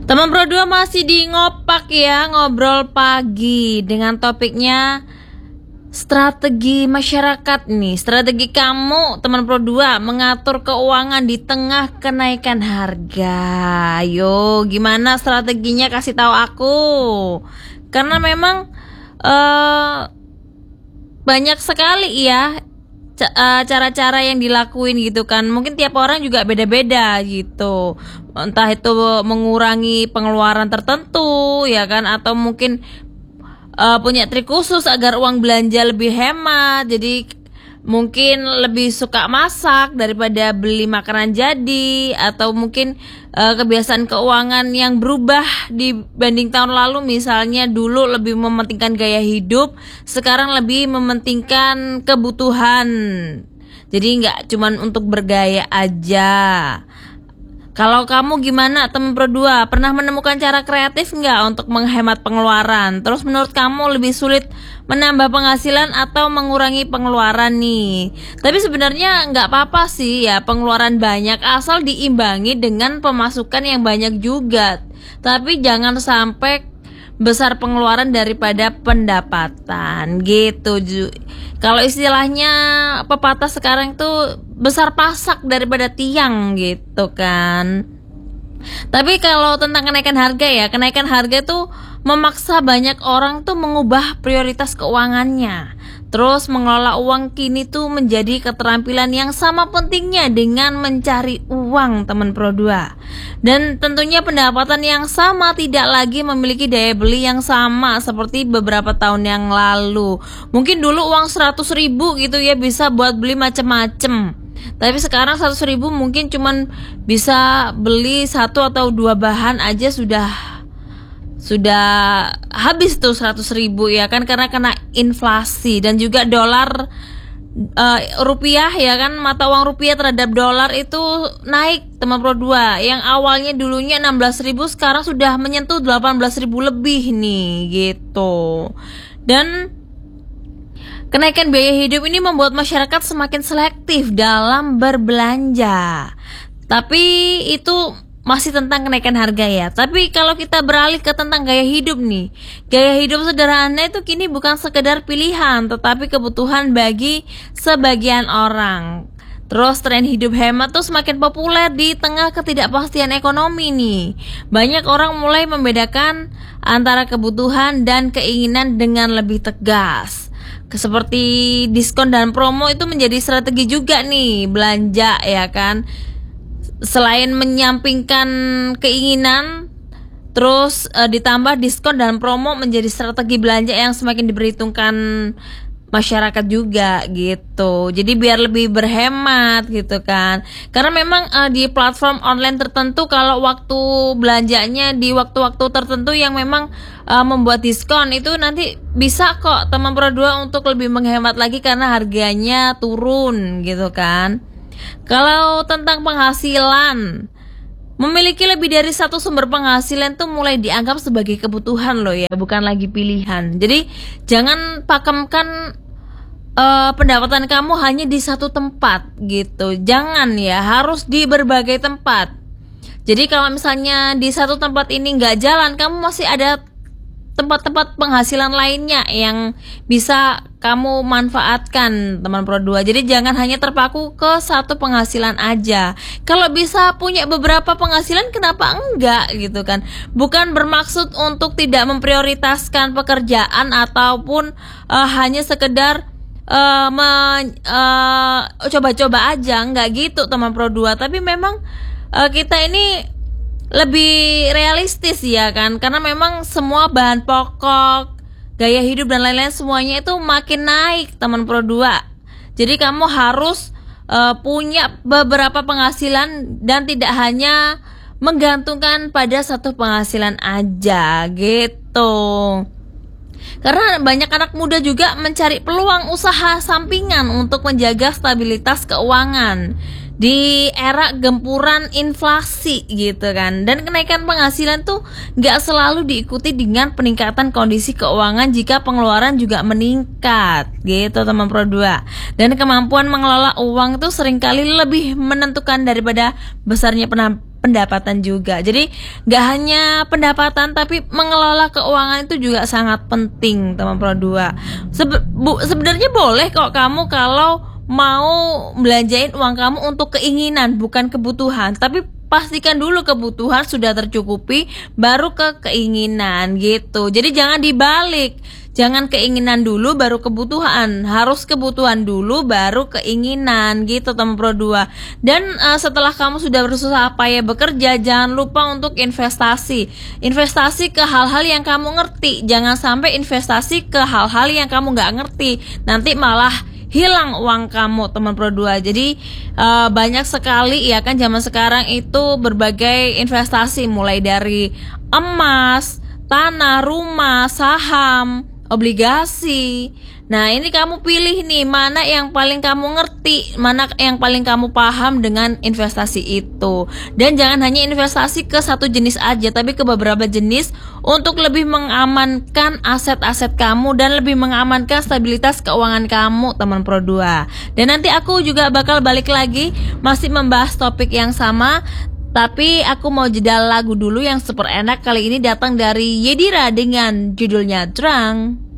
Teman Pro 2 masih di ngopak ya, ngobrol pagi dengan topiknya strategi masyarakat nih. Strategi kamu teman Pro 2 mengatur keuangan di tengah kenaikan harga. Ayo, gimana strateginya, kasih tahu aku. Karena memang banyak sekali ya cara-cara yang dilakuin gitu kan. Mungkin tiap orang juga beda-beda gitu. Entah itu mengurangi pengeluaran tertentu ya kan, atau mungkin punya trik khusus agar uang belanja lebih hemat. Jadi mungkin lebih suka masak daripada beli makanan jadi, atau mungkin kebiasaan keuangan yang berubah dibanding tahun lalu. Misalnya dulu lebih mementingkan gaya hidup, sekarang lebih mementingkan kebutuhan. Jadi nggak cuman untuk bergaya aja. Kalau kamu gimana teman Pro 2? Pernah menemukan cara kreatif nggak untuk menghemat pengeluaran? Terus menurut kamu lebih sulit menambah penghasilan atau mengurangi pengeluaran nih? Tapi sebenarnya nggak apa-apa sih ya pengeluaran banyak, asal diimbangi dengan pemasukan yang banyak juga. Tapi jangan sampai besar pengeluaran daripada pendapatan gitu. Kalau istilahnya pepatah sekarang tuh besar pasak daripada tiang gitu kan. Tapi kalau tentang kenaikan harga ya, kenaikan harga tuh memaksa banyak orang tuh mengubah prioritas keuangannya. Terus mengelola uang kini tuh menjadi keterampilan yang sama pentingnya dengan mencari uang teman Pro 2. Dan tentunya pendapatan yang sama tidak lagi memiliki daya beli yang sama seperti beberapa tahun yang lalu. Mungkin dulu uang 100.000 gitu ya bisa buat beli macem-macem. Tapi sekarang 100.000 mungkin cuman bisa beli 1 atau 2 bahan aja sudah habis tuh 100.000 ya kan, karena kena inflasi. Dan juga dolar rupiah ya kan, mata uang rupiah terhadap dolar itu naik teman Pro 2. Yang awalnya dulunya 16.000 sekarang sudah menyentuh 18.000 lebih nih gitu. Dan kenaikan biaya hidup ini membuat masyarakat semakin selektif dalam berbelanja. Tapi itu masih tentang kenaikan harga ya. Tapi kalau kita beralih ke tentang gaya hidup nih, gaya hidup sederhana itu kini bukan sekedar pilihan, tetapi kebutuhan bagi sebagian orang. Terus tren hidup hemat tuh semakin populer di tengah ketidakpastian ekonomi nih. Banyak orang mulai membedakan antara kebutuhan dan keinginan dengan lebih tegas. Seperti diskon dan promo itu menjadi strategi juga nih belanja ya kan. Selain menyampingkan keinginan, terus ditambah diskon dan promo menjadi strategi belanja yang semakin diperhitungkan masyarakat juga gitu. Jadi biar lebih berhemat gitu kan. Karena memang di platform online tertentu kalau waktu belanjanya di waktu-waktu tertentu yang memang membuat diskon, itu nanti bisa kok teman Pro 2 untuk lebih menghemat lagi karena harganya turun gitu kan. Kalau tentang penghasilan, memiliki lebih dari satu sumber penghasilan tuh mulai dianggap sebagai kebutuhan loh ya, bukan lagi pilihan. Jadi jangan pakemkan pendapatan kamu hanya di satu tempat gitu. Jangan ya, harus di berbagai tempat. Jadi kalau misalnya di satu tempat ini nggak jalan, kamu masih ada tempat-tempat penghasilan lainnya yang bisa kamu manfaatkan teman Pro 2. Jadi jangan hanya terpaku ke satu penghasilan aja. Kalau bisa punya beberapa penghasilan, kenapa enggak gitu kan. Bukan bermaksud untuk tidak memprioritaskan pekerjaan ataupun hanya sekedar coba-coba aja, enggak gitu teman Pro 2. Tapi memang kita ini lebih realistis ya kan, karena memang semua bahan pokok, gaya hidup dan lain-lain semuanya itu makin naik teman Pro 2. Jadi kamu harus punya beberapa penghasilan dan tidak hanya menggantungkan pada satu penghasilan aja gitu. Karena banyak anak muda juga mencari peluang usaha sampingan untuk menjaga stabilitas keuangan di era gempuran inflasi gitu kan. Dan kenaikan penghasilan tuh gak selalu diikuti dengan peningkatan kondisi keuangan jika pengeluaran juga meningkat gitu teman Pro 2. Dan kemampuan mengelola uang itu seringkali lebih menentukan daripada besarnya pendapatan juga. Jadi nggak hanya pendapatan, tapi mengelola keuangan itu juga sangat penting, teman Pro 2. Sebenarnya boleh kok kamu kalau mau belanjain uang kamu untuk keinginan, bukan kebutuhan. Tapi pastikan dulu kebutuhan sudah tercukupi, baru ke keinginan gitu. Jadi jangan dibalik. Jangan keinginan dulu baru kebutuhan. Harus kebutuhan dulu baru keinginan gitu, teman Pro 2. Dan setelah kamu sudah berusaha payah bekerja, jangan lupa untuk investasi. Investasi ke hal-hal yang kamu ngerti. Jangan sampai investasi ke hal-hal yang kamu nggak ngerti. Nanti malah hilang uang kamu, teman Pro 2. Jadi banyak sekali ya kan zaman sekarang itu berbagai investasi, mulai dari emas, tanah, rumah, saham, obligasi. Nah, ini kamu pilih nih mana yang paling kamu ngerti, mana yang paling kamu paham dengan investasi itu. Dan jangan hanya investasi ke satu jenis aja, tapi ke beberapa jenis untuk lebih mengamankan aset-aset kamu dan lebih mengamankan stabilitas keuangan kamu, teman Pro 2. Dan nanti aku juga bakal balik lagi masih membahas topik yang sama. Tapi aku mau jeda lagu dulu yang super enak. Kali ini datang dari Yedira dengan judulnya Drang.